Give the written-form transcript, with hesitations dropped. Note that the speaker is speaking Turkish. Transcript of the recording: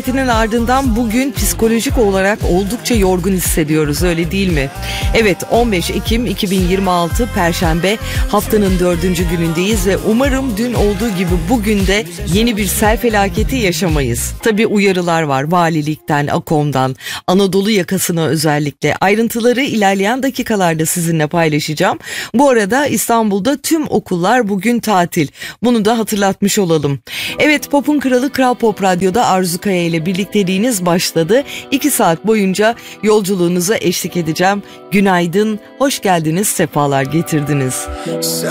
Ardından bugün psikolojik olarak oldukça yorgun hissediyoruz, öyle değil mi? Evet, 15 Ekim 2026 Perşembe, haftanın 4. günündeyiz ve umarım dün olduğu gibi bugün de yeni bir sel felaketi yaşamayız. Tabii uyarılar var valilikten, AKOM'dan, Anadolu yakasına özellikle. Ayrıntıları ilerleyen dakikalarda sizinle paylaşacağım. Bu arada İstanbul'da tüm okullar bugün tatil. Bunu da hatırlatmış olalım. Evet, Pop'un Kralı Kral Pop Radyo'da Arzu Kaya ile birlikteliğiniz başladı. 2 saat boyunca yolculuğunuza eşlik edeceğim. Günaydın, hoş geldiniz, sefalar getirdiniz.